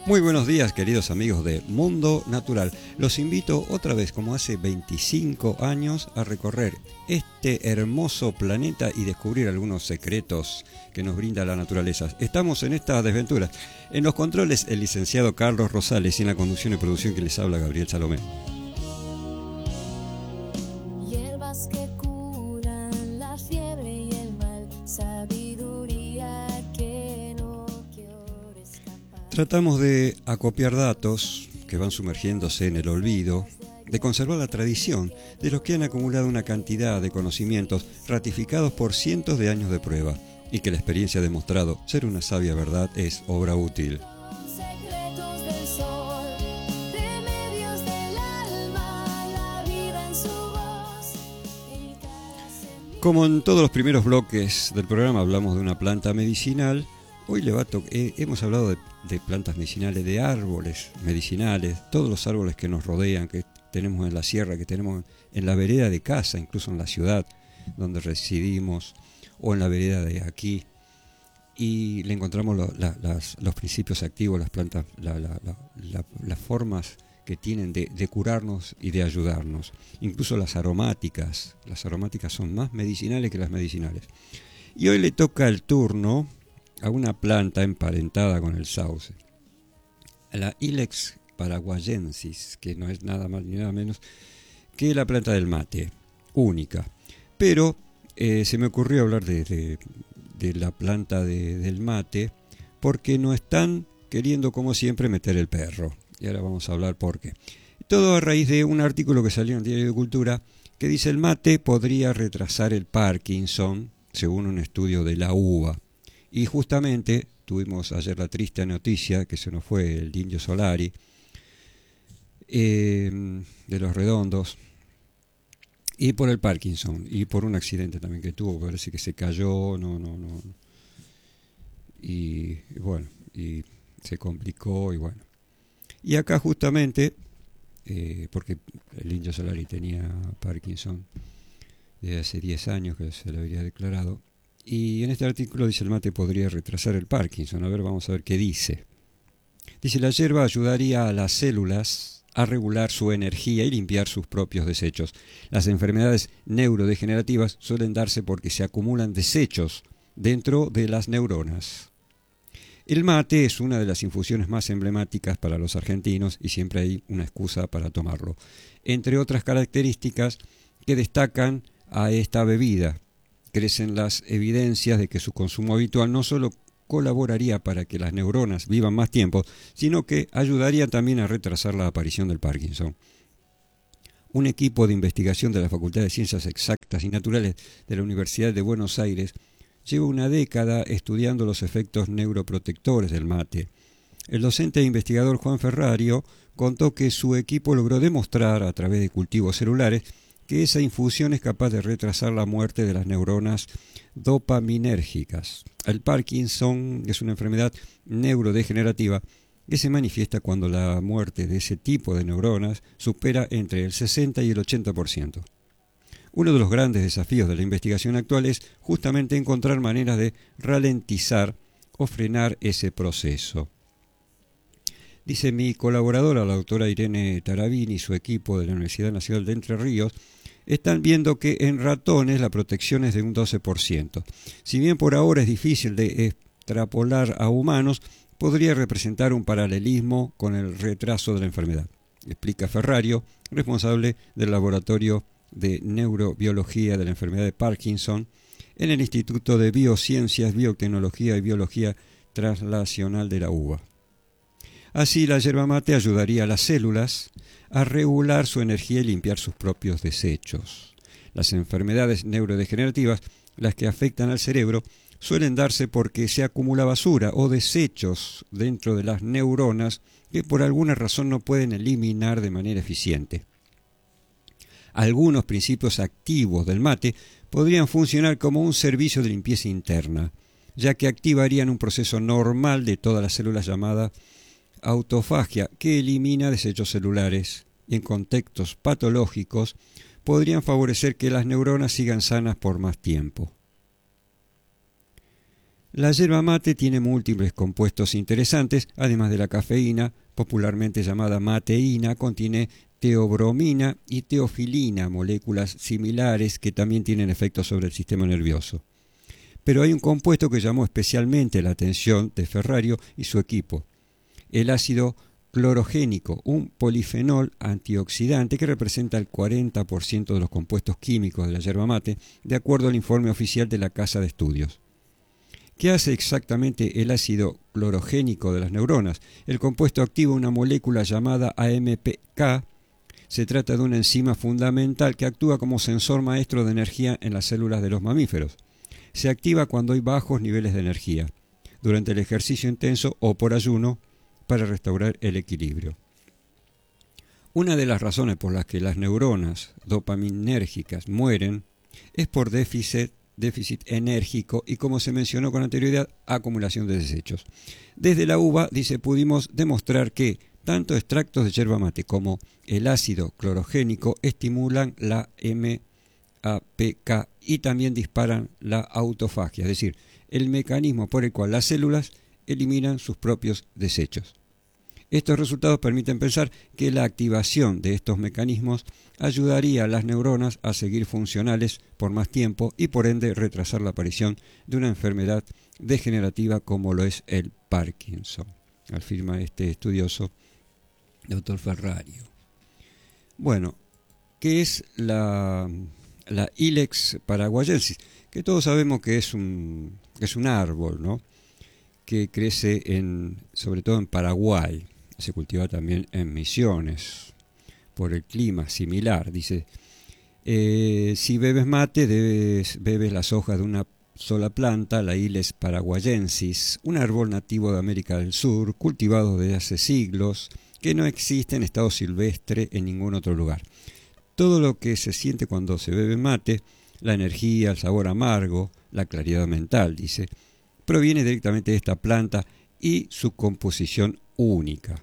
Muy buenos días, queridos amigos de Mundo Natural. Los invito otra vez, como hace 25 años, a recorrer este hermoso planeta y descubrir algunos secretos que nos brinda la naturaleza. Estamos en estas desventuras. En los controles, el licenciado Carlos Rosales, y en la conducción y producción que les habla Gabriel Salomé. Hierbas que curan la fiebre y el mal, sabiduría que no quiere escapar. Tratamos de acopiar datos que van sumergiéndose en el olvido, de conservar la tradición de los que han acumulado una cantidad de conocimientos ratificados por cientos de años de prueba y que la experiencia ha demostrado ser una sabia verdad es obra útil. Secretos del sol, remedios del alma, la vida en su voz. Como en todos los primeros bloques del programa hablamos de una planta medicinal, hoy hemos hablado de plantas medicinales, de árboles medicinales, todos los árboles que nos rodean, que tenemos en la sierra, que tenemos en la vereda de casa, incluso en la ciudad donde residimos, o en la vereda de aquí, y le encontramos los principios activos, las plantas, las formas que tienen de curarnos y de ayudarnos. Incluso las aromáticas son más medicinales que las medicinales. Y hoy le toca el turno a una planta emparentada con el sauce, a la Ilex paraguayensis, que no es nada más ni nada menos que la planta del mate, única. Pero se me ocurrió hablar de la planta del mate porque no están queriendo, como siempre, meter el perro. Y ahora vamos a hablar por qué. Todo a raíz de un artículo que salió en el Diario de Cultura que dice: el mate podría retrasar el Parkinson, según un estudio de la UBA. Y justamente tuvimos ayer la triste noticia que se nos fue el Indio Solari, de Los Redondos, y por el Parkinson, y por un accidente también que tuvo, parece que se cayó, y bueno, y se complicó, y bueno. Y acá justamente, porque el Indio Solari tenía Parkinson desde hace 10 años que se lo habría declarado, y en este artículo dice: el mate podría retrasar el Parkinson. A ver, vamos a ver qué dice. Dice: la hierba ayudaría a las células a regular su energía y limpiar sus propios desechos. Las enfermedades neurodegenerativas suelen darse porque se acumulan desechos dentro de las neuronas. El mate es una de las infusiones más emblemáticas para los argentinos y siempre hay una excusa para tomarlo. Entre otras características que destacan a esta bebida, crecen las evidencias de que su consumo habitual no solo colaboraría para que las neuronas vivan más tiempo, sino que ayudaría también a retrasar la aparición del Parkinson. Un equipo de investigación de la Facultad de Ciencias Exactas y Naturales de la Universidad de Buenos Aires lleva una década estudiando los efectos neuroprotectores del mate. El docente e investigador Juan Ferrario contó que su equipo logró demostrar a través de cultivos celulares que esa infusión es capaz de retrasar la muerte de las neuronas dopaminérgicas. El Parkinson es una enfermedad neurodegenerativa que se manifiesta cuando la muerte de ese tipo de neuronas supera entre el 60 y el 80%. Uno de los grandes desafíos de la investigación actual es justamente encontrar maneras de ralentizar o frenar ese proceso. Dice: mi colaboradora, la doctora Irene Tarabini, y su equipo de la Universidad Nacional de Entre Ríos están viendo que en ratones la protección es de un 12%. Si bien por ahora es difícil de extrapolar a humanos, podría representar un paralelismo con el retraso de la enfermedad, explica Ferrario, responsable del Laboratorio de Neurobiología de la Enfermedad de Parkinson en el Instituto de Biociencias, Biotecnología y Biología Translacional de la UBA. Así, la yerba mate ayudaría a las células a regular su energía y limpiar sus propios desechos. Las enfermedades neurodegenerativas, las que afectan al cerebro, suelen darse porque se acumula basura o desechos dentro de las neuronas que por alguna razón no pueden eliminar de manera eficiente. Algunos principios activos del mate podrían funcionar como un servicio de limpieza interna, ya que activarían un proceso normal de todas las células llamada autofagia, que elimina desechos celulares y en contextos patológicos podrían favorecer que las neuronas sigan sanas por más tiempo. La yerba mate tiene múltiples compuestos interesantes, además de la cafeína, popularmente llamada mateína, contiene teobromina y teofilina, moléculas similares que también tienen efectos sobre el sistema nervioso. Pero hay un compuesto que llamó especialmente la atención de Ferrario y su equipo, el ácido clorogénico, un polifenol antioxidante que representa el 40% de los compuestos químicos de la yerba mate, de acuerdo al informe oficial de la Casa de Estudios. ¿Qué hace exactamente el ácido clorogénico de las neuronas? El compuesto activa una molécula llamada AMPK. Se trata de una enzima fundamental que actúa como sensor maestro de energía en las células de los mamíferos. Se activa cuando hay bajos niveles de energía, durante el ejercicio intenso o por ayuno, para restaurar el equilibrio. Una de las razones por las que las neuronas dopaminérgicas mueren es por déficit enérgico y, como se mencionó con anterioridad, acumulación de desechos. Desde la uva, dice, pudimos demostrar que tanto extractos de yerba mate como el ácido clorogénico estimulan la MAPK y también disparan la autofagia, es decir, el mecanismo por el cual las células eliminan sus propios desechos. Estos resultados permiten pensar que la activación de estos mecanismos ayudaría a las neuronas a seguir funcionales por más tiempo y por ende retrasar la aparición de una enfermedad degenerativa como lo es el Parkinson, afirma este estudioso doctor Ferrario. Bueno, ¿qué es la Ilex paraguayensis? Que todos sabemos que es un árbol, ¿no?, que crece sobre todo en Paraguay. Se cultiva también en Misiones, por el clima similar. Dice, si bebes mate, bebes las hojas de una sola planta, la Ilex paraguayensis, un árbol nativo de América del Sur, cultivado desde hace siglos, que no existe en estado silvestre en ningún otro lugar. Todo lo que se siente cuando se bebe mate, la energía, el sabor amargo, la claridad mental, dice, proviene directamente de esta planta y su composición única.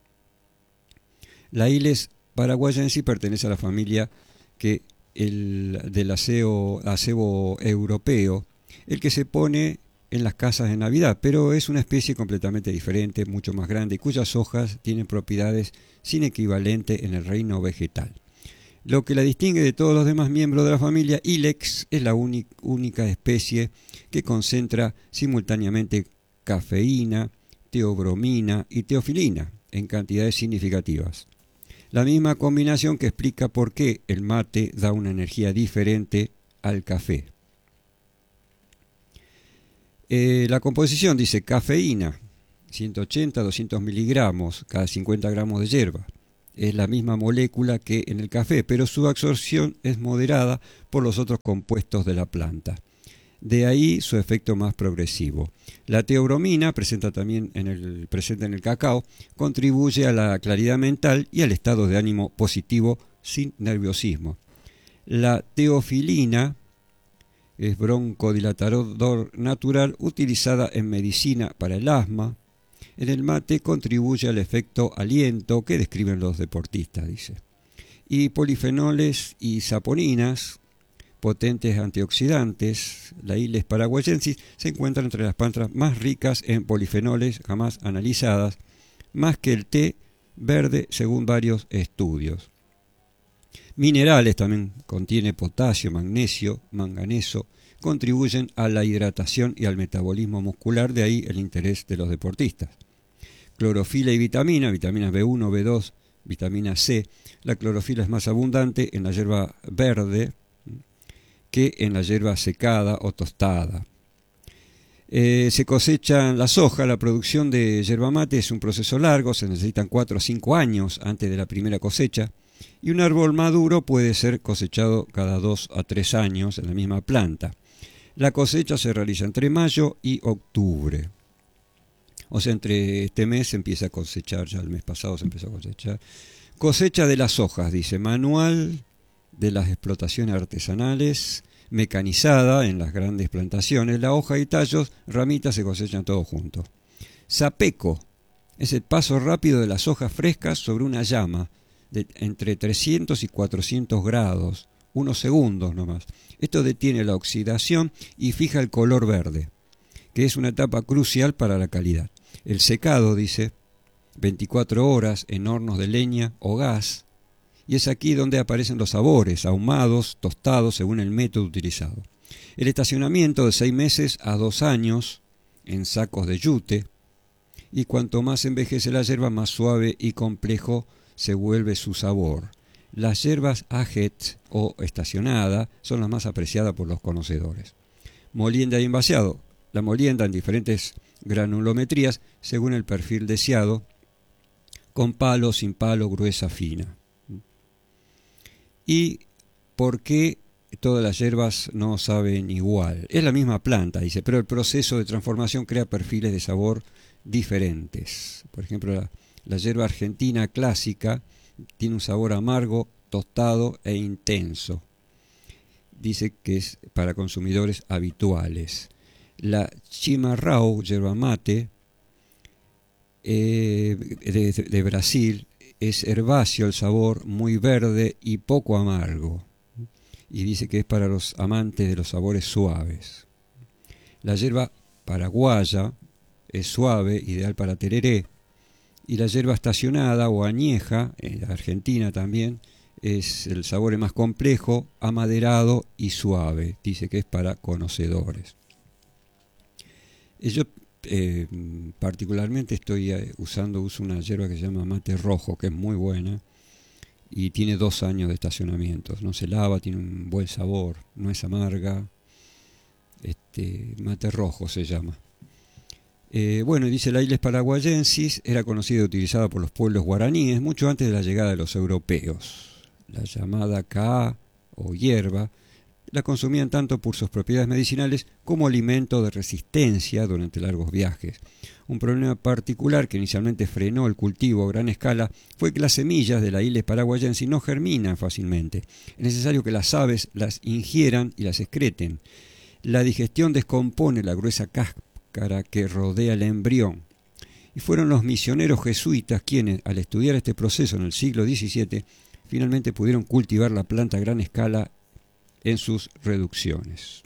La Ilex paraguayensis pertenece a la familia del acebo europeo, el que se pone en las casas de Navidad, pero es una especie completamente diferente, mucho más grande, y cuyas hojas tienen propiedades sin equivalente en el reino vegetal. Lo que la distingue de todos los demás miembros de la familia Ilex es la única especie que concentra simultáneamente cafeína, teobromina y teofilina en cantidades significativas. La misma combinación que explica por qué el mate da una energía diferente al café. La composición dice cafeína, 180 a 200 miligramos cada 50 gramos de hierba. Es la misma molécula que en el café, pero su absorción es moderada por los otros compuestos de la planta. De ahí su efecto más progresivo. La teobromina, presente en el cacao, contribuye a la claridad mental y al estado de ánimo positivo sin nerviosismo. La teofilina es broncodilatador natural utilizada en medicina para el asma. En el mate contribuye al efecto aliento que describen los deportistas, dice. Y polifenoles y saponinas, potentes antioxidantes, la Ilex paraguayensis, se encuentra entre las plantas más ricas en polifenoles jamás analizadas, más que el té verde según varios estudios. Minerales también contiene potasio, magnesio, manganeso, contribuyen a la hidratación y al metabolismo muscular, de ahí el interés de los deportistas. Clorofila y vitaminas B1, B2, vitamina C. La clorofila es más abundante en la hierba verde que en la hierba secada o tostada. Se cosechan las hojas. La producción de yerba mate es un proceso largo, se necesitan 4 o 5 años antes de la primera cosecha, y un árbol maduro puede ser cosechado cada 2 a 3 años en la misma planta. La cosecha se realiza entre mayo y octubre. O sea, entre este mes se empieza a cosechar, ya el mes pasado se empezó a cosechar. Cosecha de las hojas, dice, manual de las explotaciones artesanales, mecanizada en las grandes plantaciones. La hoja y tallos, ramitas se cosechan todos juntos. Sapeco es el paso rápido de las hojas frescas sobre una llama de entre 300 y 400 grados, unos segundos nomás. Esto detiene la oxidación y fija el color verde, que es una etapa crucial para la calidad. El secado, dice, 24 horas en hornos de leña o gas, y es aquí donde aparecen los sabores, ahumados, tostados, según el método utilizado. El estacionamiento de 6 meses a 2 años en sacos de yute, y cuanto más envejece la yerba, más suave y complejo se vuelve su sabor. Las yerbas ajet o estacionada son las más apreciadas por los conocedores. Molienda y envasado. La molienda en diferentes granulometrías según el perfil deseado, con palo, sin palo, gruesa, fina. ¿Y por qué todas las hierbas no saben igual? Es la misma planta, dice, pero el proceso de transformación crea perfiles de sabor diferentes. Por ejemplo, la hierba argentina clásica tiene un sabor amargo, tostado e intenso. Dice que es para consumidores habituales. La chimarrão, yerba mate, de Brasil, es herbáceo el sabor, muy verde y poco amargo. Y dice que es para los amantes de los sabores suaves. La yerba paraguaya es suave, ideal para tereré. Y la yerba estacionada o añeja, en la Argentina también, es el sabor más complejo, amaderado y suave. Dice que es para conocedores. Yo particularmente uso una yerba que se llama mate rojo, que es muy buena y tiene 2 años de estacionamiento. No se lava, tiene un buen sabor, no es amarga. Mate rojo se llama. Bueno, dice la Iles paraguayensis era conocida y utilizada por los pueblos guaraníes mucho antes de la llegada de los europeos. La llamada caá o hierba la consumían tanto por sus propiedades medicinales como alimento de resistencia durante largos viajes. Un problema particular que inicialmente frenó el cultivo a gran escala fue que las semillas de la Iles paraguayensis no germinan fácilmente. Es necesario que las aves las ingieran y las excreten. La digestión descompone la gruesa cáscara que rodea el embrión. Y fueron los misioneros jesuitas quienes, al estudiar este proceso en el siglo XVII, finalmente pudieron cultivar la planta a gran escala en sus reducciones.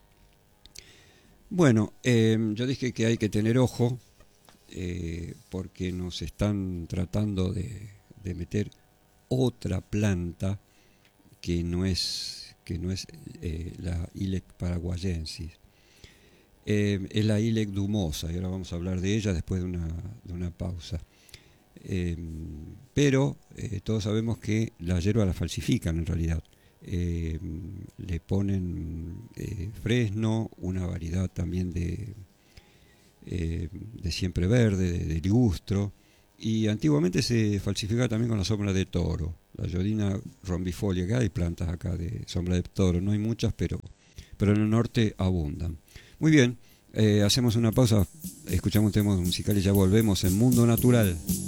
Bueno, yo dije que hay que tener ojo porque nos están tratando de meter otra planta que no es la Ilex paraguayensis. Es la Ilex dumosa y ahora vamos a hablar de ella después de una pausa. Pero todos sabemos que la hierba la falsifican en realidad. Le ponen fresno, una variedad también de siempre verde, de ligustro, y antiguamente se falsificaba también con la sombra de toro, la Iodina rombifolia, que hay plantas acá de sombra de toro, no hay muchas, pero en el norte abundan. Muy bien, hacemos una pausa, escuchamos un tema musical y ya volvemos en Mundo Natural.